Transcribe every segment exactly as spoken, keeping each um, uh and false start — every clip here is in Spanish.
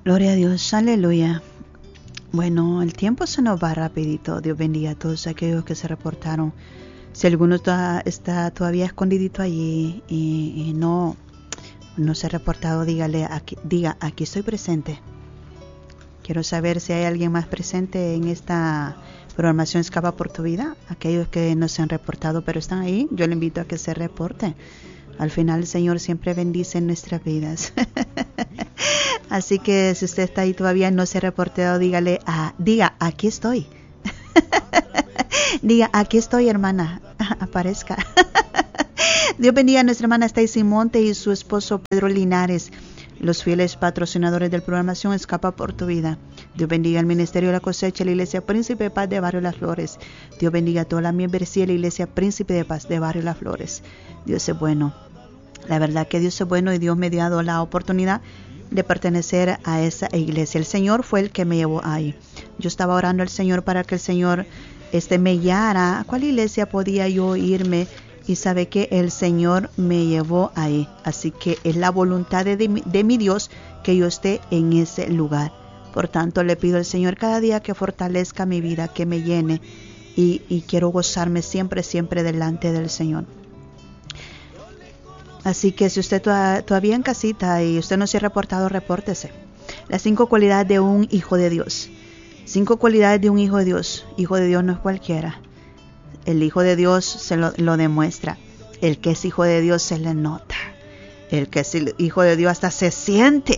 Gloria a Dios, aleluya. Bueno, el tiempo se nos va rapidito. Dios bendiga a todos aquellos que se reportaron. Si alguno está, está todavía escondidito allí y, y no, no se ha reportado, dígale, aquí, diga, aquí estoy presente. Quiero saber si hay alguien más presente en esta programación Escapa por tu Vida. Aquellos que no se han reportado pero están ahí, yo le invito a que se reporten. Al final el Señor siempre bendice en nuestras vidas. Así que si usted está ahí todavía no se ha reportado, dígale, ah, diga, aquí estoy. Diga, aquí estoy, hermana. Aparezca. Dios bendiga a nuestra hermana Stacy Monte y su esposo Pedro Linares, los fieles patrocinadores del programación Escapa por tu Vida. Dios bendiga al Ministerio de la Cosecha, la Iglesia Príncipe de Paz de Barrio Las Flores. Dios bendiga a toda la membresía de la Iglesia Príncipe de Paz de Barrio Las Flores. Dios es bueno. La verdad que Dios es bueno y Dios me ha dado la oportunidad de pertenecer a esa iglesia. El Señor fue el que me llevó ahí. Yo estaba orando al Señor para que el Señor este, me guiara a cuál iglesia podía yo irme. Y sabe que el Señor me llevó ahí. Así que es la voluntad de, de, de mi Dios que yo esté en ese lugar. Por tanto, le pido al Señor cada día que fortalezca mi vida, que me llene. Y, y quiero gozarme siempre, siempre delante del Señor. Así que si usted to- todavía en casita y usted no se ha reportado, repórtese. Las cinco cualidades de un hijo de Dios. Cinco cualidades de un hijo de Dios. Hijo de Dios no es cualquiera. El hijo de Dios se lo, lo demuestra. El que es hijo de Dios se le nota. El que es hijo de Dios hasta se siente.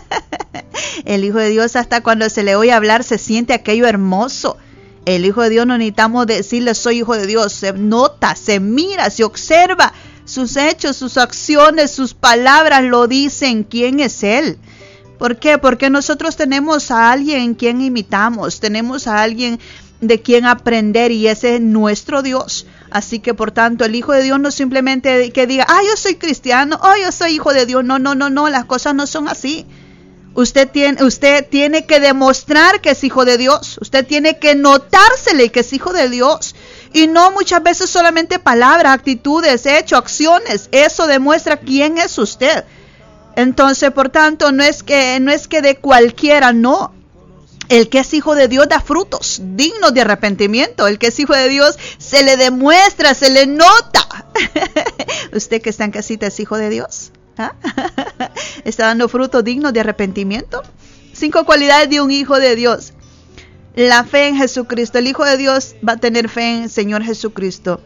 El hijo de Dios hasta cuando se le oye hablar se siente aquello hermoso. El hijo de Dios no necesitamos decirle soy hijo de Dios. Se nota, se mira, se observa. Sus hechos, sus acciones, sus palabras lo dicen quién es Él. ¿Por qué? Porque nosotros tenemos a alguien en quien imitamos. Tenemos a alguien de quien aprender y ese es nuestro Dios. Así que por tanto el hijo de Dios no simplemente que diga, ah, yo soy cristiano, oh, yo soy hijo de Dios. No, no, no, no, las cosas no son así. Usted tiene, usted tiene que demostrar que es hijo de Dios. Usted tiene que notársele que es hijo de Dios. Y no muchas veces solamente palabras, actitudes, hechos, acciones. Eso demuestra quién es usted. Entonces, por tanto, no es que, no es que de cualquiera, no. El que es hijo de Dios da frutos dignos de arrepentimiento. El que es hijo de Dios se le demuestra, se le nota. ¿Usted que está en casita es hijo de Dios? ¿Ah? ¿Está dando frutos dignos de arrepentimiento? Cinco cualidades de un hijo de Dios. La fe en Jesucristo. El hijo de Dios va a tener fe en el Señor Jesucristo.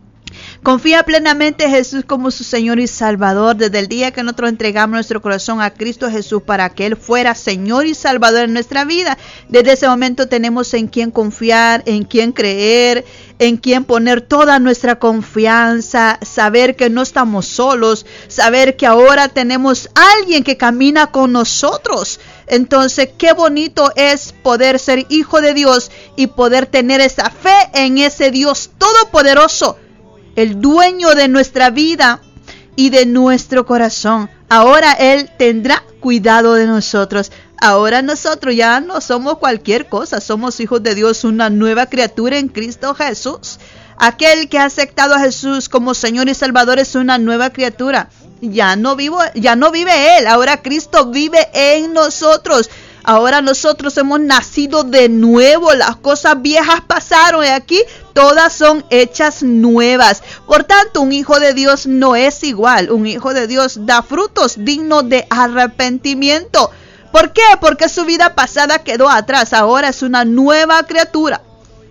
Confía plenamente en Jesús como su Señor y Salvador. Desde el día que nosotros entregamos nuestro corazón a Cristo Jesús para que Él fuera Señor y Salvador en nuestra vida, desde ese momento tenemos en quién confiar, en quién creer, en quién poner toda nuestra confianza, saber que no estamos solos, saber que ahora tenemos alguien que camina con nosotros. Entonces, qué bonito es poder ser hijo de Dios y poder tener esa fe en ese Dios todopoderoso, el dueño de nuestra vida y de nuestro corazón. Ahora Él tendrá cuidado de nosotros. Ahora nosotros ya no somos cualquier cosa, somos hijos de Dios, una nueva criatura en Cristo Jesús. Aquel que ha aceptado a Jesús como Señor y Salvador es una nueva criatura. Ya no vivo, ya no vive Él, ahora Cristo vive en nosotros. Ahora nosotros hemos nacido de nuevo, las cosas viejas pasaron y aquí todas son hechas nuevas. Por tanto, un hijo de Dios no es igual. Un hijo de Dios da frutos dignos de arrepentimiento. ¿Por qué? Porque su vida pasada quedó atrás. Ahora es una nueva criatura.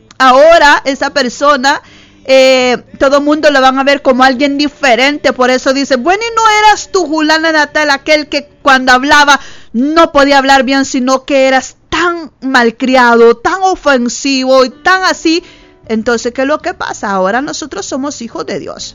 Ahora esa persona, eh, todo el mundo lo van a ver como alguien diferente. Por eso dice, bueno, y no eras tú, Julana Natal, aquel que cuando hablaba no podía hablar bien, sino que eras tan malcriado, tan ofensivo y tan así. Entonces, ¿qué es lo que pasa? Ahora nosotros somos hijos de Dios.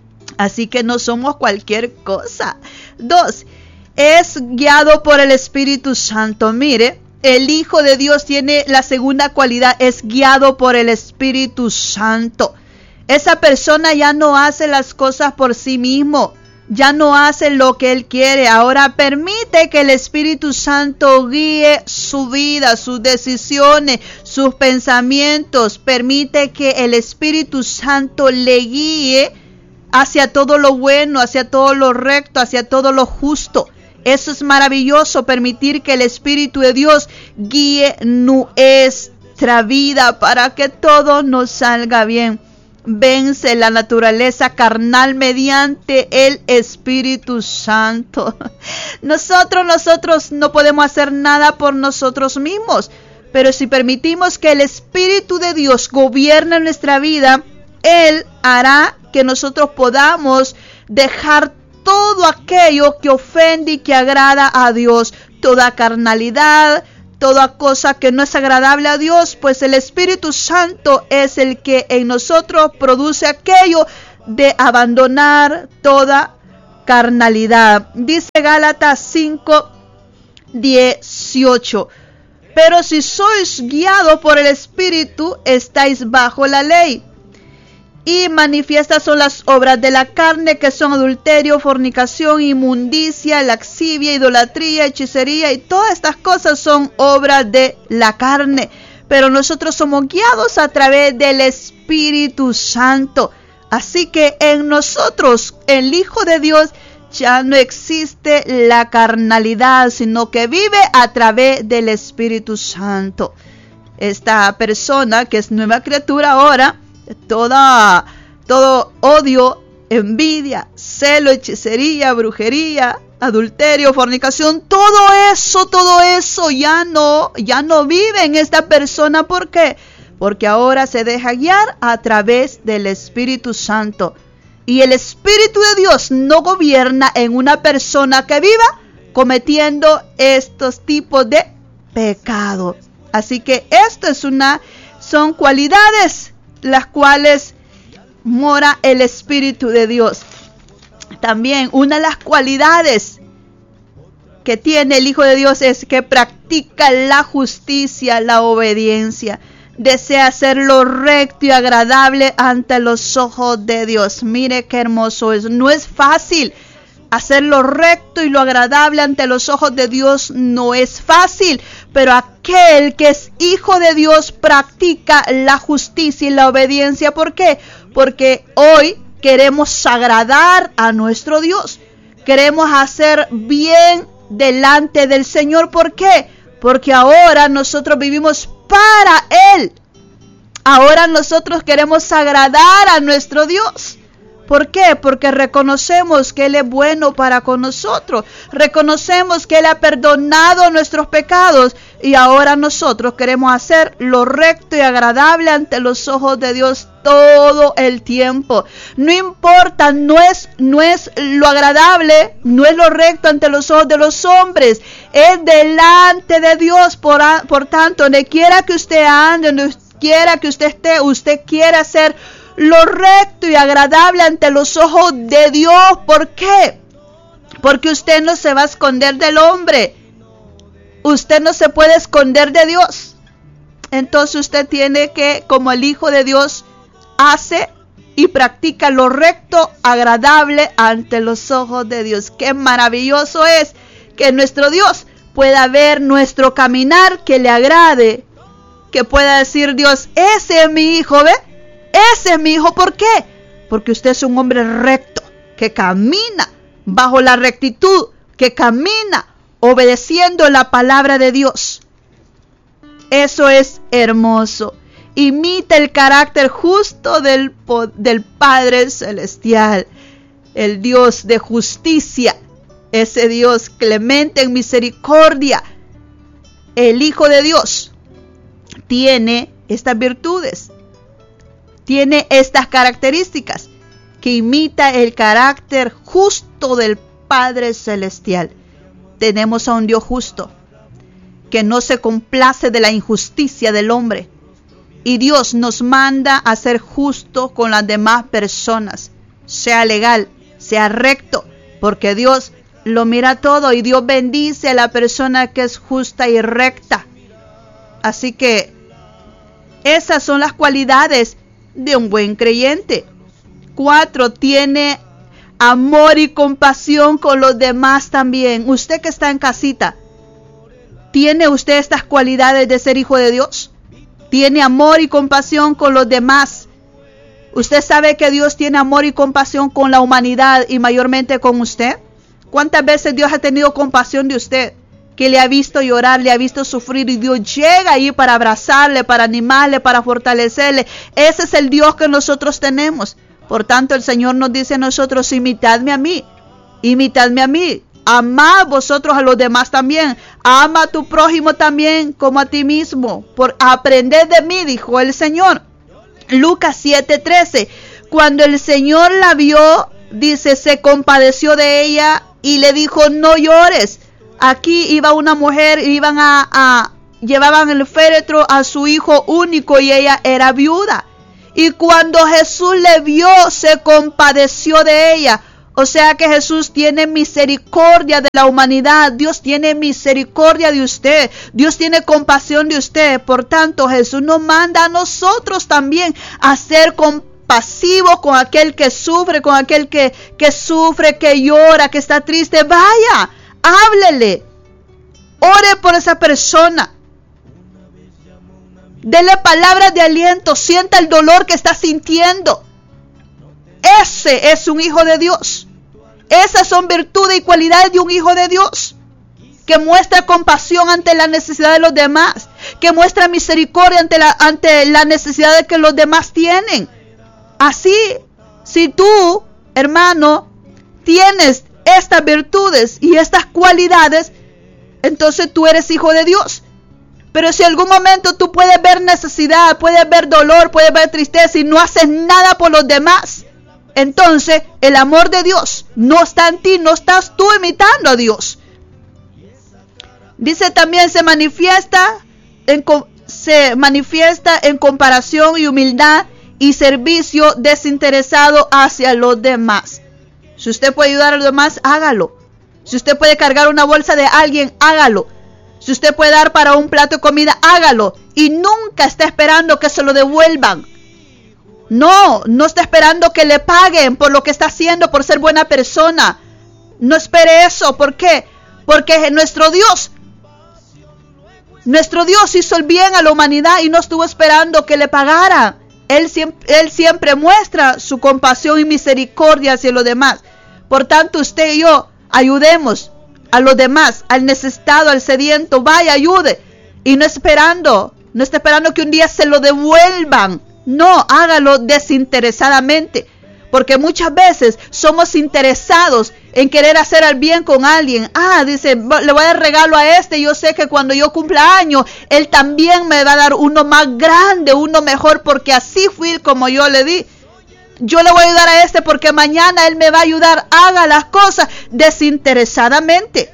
Así que no somos cualquier cosa. Dos, es guiado por el Espíritu Santo. Mire, el Hijo de Dios tiene la segunda cualidad, es guiado por el Espíritu Santo. Esa persona ya no hace las cosas por sí mismo. Ya no hace lo que él quiere. Ahora permite que el Espíritu Santo guíe su vida, sus decisiones, sus pensamientos. Permite que el Espíritu Santo le guíe hacia todo lo bueno, hacia todo lo recto, hacia todo lo justo. Eso es maravilloso, permitir que el Espíritu de Dios guíe nuestra vida para que todo nos salga bien. Vence la naturaleza carnal mediante el Espíritu Santo. Nosotros, nosotros no podemos hacer nada por nosotros mismos, pero si permitimos que el Espíritu de Dios gobierne nuestra vida, Él hará que nosotros podamos dejar todo aquello que ofende y que agrada a Dios, toda carnalidad, toda cosa que no es agradable a Dios, pues el Espíritu Santo es el que en nosotros produce aquello de abandonar toda carnalidad. Dice Gálatas cinco dieciocho. Pero si sois guiados por el Espíritu, estáis bajo la ley. Y manifiestas son las obras de la carne, que son adulterio, fornicación, inmundicia, laxivia, idolatría, hechicería, y todas estas cosas son obras de la carne. Pero nosotros somos guiados a través del Espíritu Santo. Así que en nosotros, el Hijo de Dios, ya no existe la carnalidad, sino que vive a través del Espíritu Santo. Esta persona que es nueva criatura ahora, Toda, todo odio, envidia, celo, hechicería, brujería, adulterio, fornicación, todo eso, todo eso ya no, ya no vive en esta persona. ¿Por qué? Porque ahora se deja guiar a través del Espíritu Santo. Y el Espíritu de Dios no gobierna en una persona que viva cometiendo estos tipos de pecado. Así que esto es una, son cualidades las cuales mora el Espíritu de Dios. También una de las cualidades que tiene el Hijo de Dios es que practica la justicia, la obediencia. Desea hacer lo recto y agradable ante los ojos de Dios. Mire qué hermoso es. No es fácil. Hacer lo recto y lo agradable ante los ojos de Dios no es fácil, pero aquel que es hijo de Dios practica la justicia y la obediencia. ¿Por qué? Porque hoy queremos agradar a nuestro Dios. Queremos hacer bien delante del Señor. ¿Por qué? Porque ahora nosotros vivimos para Él. Ahora nosotros queremos agradar a nuestro Dios. ¿Por qué? Porque reconocemos que Él es bueno para con nosotros. Reconocemos que Él ha perdonado nuestros pecados. Y ahora nosotros queremos hacer lo recto y agradable ante los ojos de Dios todo el tiempo. No importa, no es, no es lo agradable, no es lo recto ante los ojos de los hombres. Es delante de Dios. Por, por tanto, donde quiera que usted ande, donde quiera que usted esté, usted quiere hacer lo recto y agradable ante los ojos de Dios. ¿Por qué? Porque usted no se va a esconder del hombre. Usted no se puede esconder de Dios. Entonces usted tiene que, como el Hijo de Dios, hace y practica lo recto, agradable ante los ojos de Dios. Qué maravilloso es que nuestro Dios pueda ver nuestro caminar, que le agrade, que pueda decir Dios, ese es mi hijo, ¿ve? Ese es mi hijo. ¿Por qué? Porque usted es un hombre recto, que camina bajo la rectitud, que camina obedeciendo la palabra de Dios. Eso es hermoso. Imita el carácter justo del, del Padre Celestial, el Dios de justicia, ese Dios clemente en misericordia. El Hijo de Dios tiene estas virtudes. Tiene estas características, que imita el carácter justo del Padre Celestial. Tenemos a un Dios justo, que no se complace de la injusticia del hombre. Y Dios nos manda a ser justos con las demás personas. Sea legal, sea recto, porque Dios lo mira todo y Dios bendice a la persona que es justa y recta. Así que esas son las cualidades de un buen creyente. Cuatro, tiene amor y compasión con los demás también. Usted que está en casita, ¿tiene usted estas cualidades de ser hijo de Dios? ¿Tiene amor y compasión con los demás? Usted sabe que Dios tiene amor y compasión con la humanidad y mayormente con usted. ¿Cuántas veces Dios ha tenido compasión de usted? Que le ha visto llorar, le ha visto sufrir y Dios llega ahí para abrazarle, para animarle, para fortalecerle. Ese es el Dios que nosotros tenemos. Por tanto, el Señor nos dice a nosotros, imitadme a mí, imitadme a mí. Amad vosotros a los demás también. Ama a tu prójimo también como a ti mismo. Por aprended de mí, dijo el Señor. Lucas siete trece. Cuando el Señor la vio, dice, se compadeció de ella y le dijo, no llores. Aquí iba una mujer, iban a, a llevaban el féretro a su hijo único y ella era viuda. Y cuando Jesús le vio, se compadeció de ella. O sea que Jesús tiene misericordia de la humanidad. Dios tiene misericordia de usted. Dios tiene compasión de usted. Por tanto, Jesús nos manda a nosotros también a ser compasivos con aquel que sufre, con aquel que, que sufre, que llora, que está triste. Vaya. Háblele, ore por esa persona, dele palabras de aliento, sienta el dolor que está sintiendo. Ese es un hijo de Dios. Esas son virtudes y cualidades de un hijo de Dios, que muestra compasión ante la necesidad de los demás, que muestra misericordia ante la, ante la necesidad de que los demás tienen. Así, si tú, hermano, tienes estas virtudes y estas cualidades, entonces tú eres hijo de Dios. Pero si en algún momento tú puedes ver necesidad, puedes ver dolor, puedes ver tristeza y no haces nada por los demás, entonces el amor de Dios no está en ti, no estás tú imitando a Dios. Dice también se manifiesta en, se manifiesta en comparación y humildad y servicio desinteresado hacia los demás. Si usted puede ayudar a los demás, hágalo. Si usted puede cargar una bolsa de alguien, hágalo. Si usted puede dar para un plato de comida, hágalo. Y nunca está esperando que se lo devuelvan. No, no está esperando que le paguen por lo que está haciendo, por ser buena persona. No espere eso. ¿Por qué? Porque nuestro Dios, nuestro Dios hizo el bien a la humanidad y no estuvo esperando que le pagaran. Él siempre, él siempre muestra su compasión y misericordia hacia los demás. Por tanto, usted y yo ayudemos a los demás, al necesitado, al sediento. Vaya, ayude. Y no esperando, no está esperando que un día se lo devuelvan. No, hágalo desinteresadamente. Porque muchas veces somos interesados en querer hacer el bien con alguien. Ah, dice, le voy a dar regalo a este. Yo sé que cuando yo cumpla años, él también me va a dar uno más grande, uno mejor, porque así fui como yo le di. Yo le voy a ayudar a este porque mañana él me va a ayudar. Haga las cosas desinteresadamente.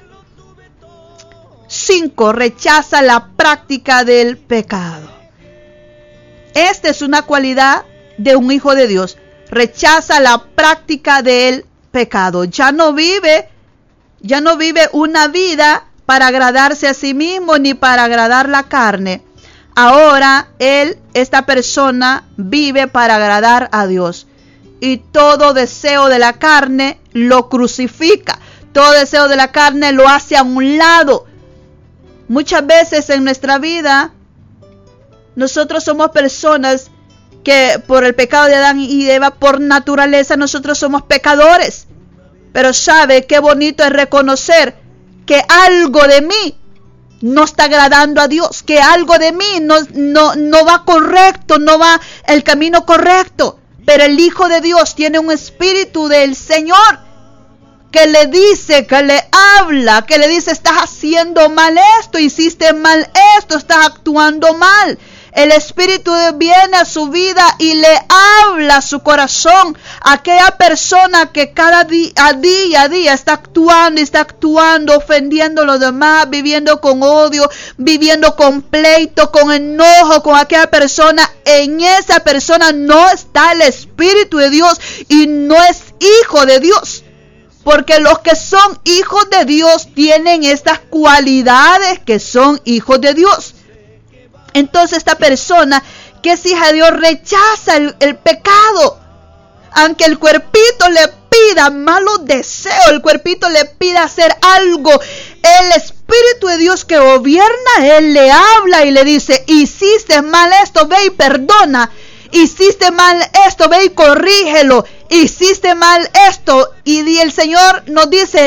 Cinco, rechaza la práctica del pecado. Esta es una cualidad de un hijo de Dios. Rechaza la práctica del pecado. Ya no vive, ya no vive una vida para agradarse a sí mismo ni para agradar la carne. Ahora él, esta persona, vive para agradar a Dios. Y todo deseo de la carne lo crucifica. Todo deseo de la carne lo hace a un lado. Muchas veces en nuestra vida, nosotros somos personas que por el pecado de Adán y Eva, por naturaleza, nosotros somos pecadores. Pero sabe qué bonito es reconocer que algo de mí no está agradando a Dios, que algo de mí no, no, no va correcto, no va el camino correcto. Pero el Hijo de Dios tiene un espíritu del Señor que le dice, que le habla, que le dice, estás haciendo mal esto, hiciste mal esto, estás actuando mal. El Espíritu de Dios viene a su vida y le habla a su corazón. Aquella persona que cada día, a día a día está actuando y está actuando, ofendiendo a los demás, viviendo con odio, viviendo con pleito, con enojo con aquella persona. En esa persona no está el Espíritu de Dios y no es hijo de Dios. Porque los que son hijos de Dios tienen estas cualidades que son hijos de Dios. Entonces esta persona que es hija de Dios rechaza el, el pecado. Aunque el cuerpito le pida malos deseos, el cuerpito le pida hacer algo, el Espíritu de Dios que gobierna, Él le habla y le dice, hiciste mal esto, ve y perdona. Hiciste mal esto, ve y corrígelo. Hiciste mal esto. Y el Señor nos dice,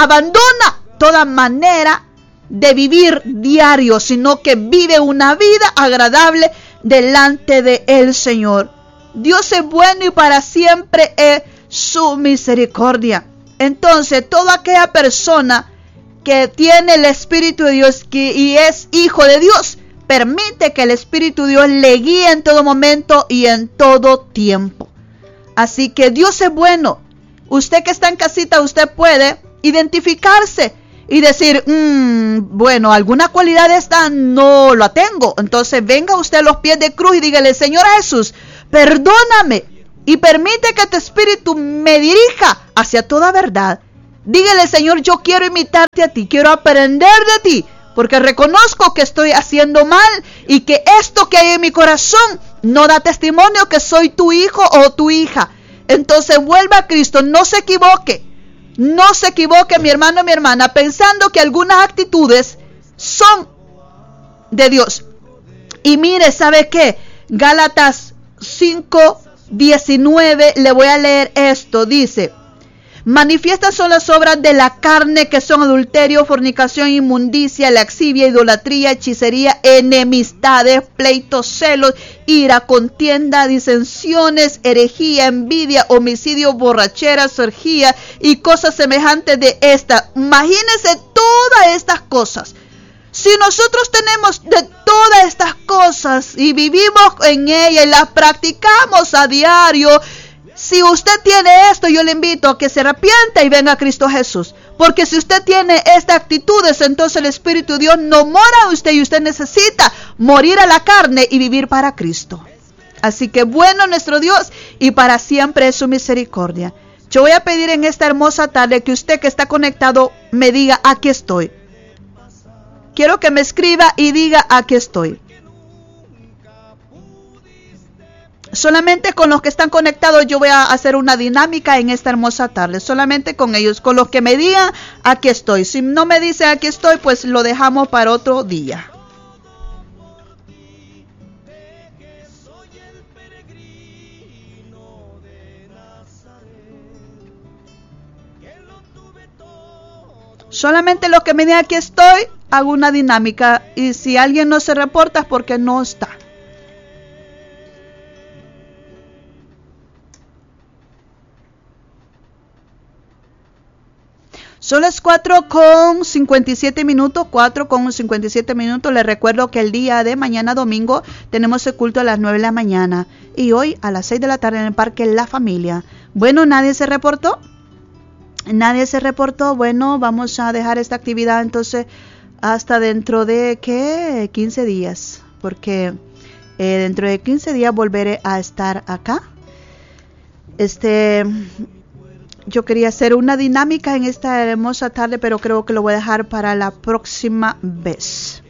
abandona toda manera de vivir diario, sino que vive una vida agradable delante de el Señor. Dios es bueno y para siempre es su misericordia. Entonces, toda aquella persona que tiene el Espíritu de Dios que, y es hijo de Dios, permite que el Espíritu de Dios le guíe en todo momento y en todo tiempo. Así que Dios es bueno. Usted que está en casita, usted puede identificarse y decir, mmm, bueno, alguna cualidad de esta no la tengo. Entonces venga usted a los pies de cruz y dígale, Señor Jesús, perdóname y permite que tu Espíritu me dirija hacia toda verdad. Dígale, Señor, yo quiero imitarte a ti, quiero aprender de ti, porque reconozco que estoy haciendo mal y que esto que hay en mi corazón no da testimonio que soy tu hijo o tu hija. Entonces vuelva a Cristo, no se equivoque, no se equivoque mi hermano, mi hermana, pensando que algunas actitudes son de Dios. Y mire, ¿sabe qué? Gálatas cinco diecinueve, le voy a leer esto, dice: manifiestas son las obras de la carne, que son adulterio, fornicación, inmundicia, laxivia, idolatría, hechicería, enemistades, pleitos, celos, ira, contienda, disensiones, herejía, envidia, homicidio, borrachera, orgía y cosas semejantes de estas. Imagínense todas estas cosas. Si nosotros tenemos de todas estas cosas y vivimos en ellas y las practicamos a diario, si usted tiene esto, yo le invito a que se arrepienta y venga a Cristo Jesús. Porque si usted tiene estas actitudes, entonces el Espíritu de Dios no mora en usted y usted necesita morir a la carne y vivir para Cristo. Así que bueno nuestro Dios y para siempre es su misericordia. Yo voy a pedir en esta hermosa tarde que usted que está conectado me diga, aquí estoy. Quiero que me escriba y diga, aquí estoy. Solamente con los que están conectados yo voy a hacer una dinámica en esta hermosa tarde. Solamente con ellos, con los que me digan, aquí estoy. Si no me dicen aquí estoy, pues lo dejamos para otro día. Solamente los que me digan aquí estoy, hago una dinámica. Y si alguien no se reporta es porque no está. Son las cuatro con cincuenta y siete minutos, cuatro con cincuenta y siete minutos. Les recuerdo que el día de mañana domingo tenemos el culto a las nueve de la mañana. Y hoy a las seis de la tarde en el Parque La Familia. Bueno, ¿nadie se reportó? ¿Nadie se reportó? Bueno, vamos a dejar esta actividad entonces hasta dentro de, ¿qué? quince días. Porque eh, dentro de quince días volveré a estar acá. Este... Yo quería hacer una dinámica en esta hermosa tarde, pero creo que lo voy a dejar para la próxima vez.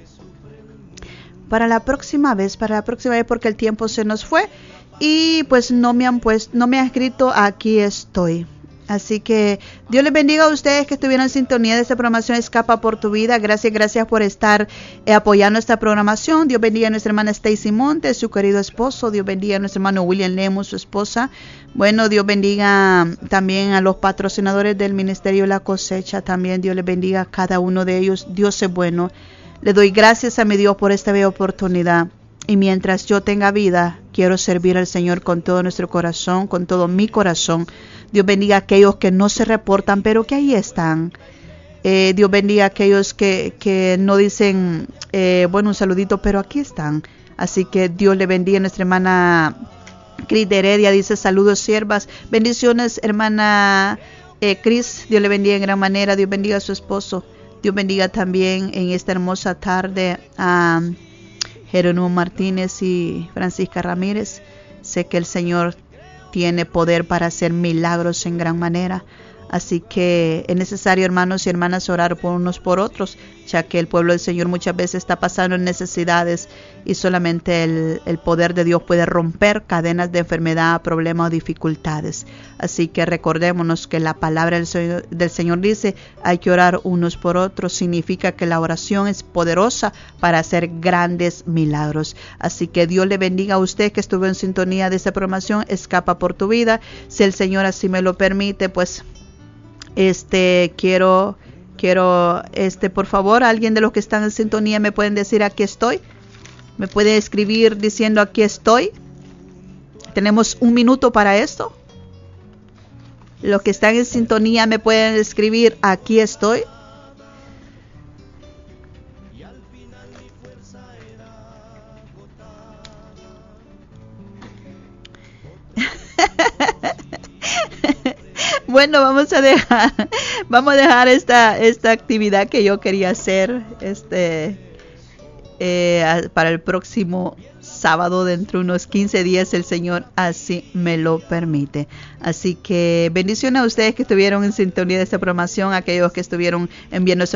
Para la próxima vez, para la próxima vez, porque el tiempo se nos fue y pues no me han puesto, no me han escrito aquí estoy. Así que Dios les bendiga a ustedes que estuvieron en sintonía de esta programación Escapa por tu Vida. Gracias, gracias por estar eh, apoyando esta programación. Dios bendiga a nuestra hermana Stacy Montes, su querido esposo. Dios bendiga a nuestro hermano William Lemus, su esposa. Bueno, Dios bendiga también a los patrocinadores del Ministerio La Cosecha. También Dios les bendiga a cada uno de ellos. Dios es bueno. Le doy gracias a mi Dios por esta bella oportunidad. Y mientras yo tenga vida, quiero servir al Señor con todo nuestro corazón, con todo mi corazón. Dios bendiga a aquellos que no se reportan, pero que ahí están. Eh, Dios bendiga a aquellos que, que no dicen, eh, bueno, un saludito, pero aquí están. Así que Dios le bendiga a nuestra hermana Cris de Heredia, dice saludos siervas. Bendiciones, hermana eh, Cris, Dios le bendiga en gran manera. Dios bendiga a su esposo. Dios bendiga también en esta hermosa tarde a Jerónimo Martínez y Francisca Ramírez. Sé que el Señor tiene poder para hacer milagros en gran manera. Así que es necesario, hermanos y hermanas, orar por unos por otros, ya que el pueblo del Señor muchas veces está pasando en necesidades y solamente el, el poder de Dios puede romper cadenas de enfermedad, problemas o dificultades. Así que recordémonos que la palabra del Señor, del Señor dice, hay que orar unos por otros. Significa que la oración es poderosa para hacer grandes milagros. Así que Dios le bendiga a usted que estuvo en sintonía de esta programación Escapa por tu Vida. Si el Señor así me lo permite, pues Este, quiero, quiero, este, por favor, alguien de los que están en sintonía me pueden decir aquí estoy. Me puede escribir diciendo aquí estoy. Tenemos un minuto para esto. Los que están en sintonía me pueden escribir aquí estoy. Bueno, vamos a dejar, vamos a dejar esta esta actividad que yo quería hacer, este, eh, para el próximo sábado, dentro de unos quince días, el Señor así me lo permite. Así que bendiciones a ustedes que estuvieron en sintonía de esta programación, a aquellos que estuvieron enviando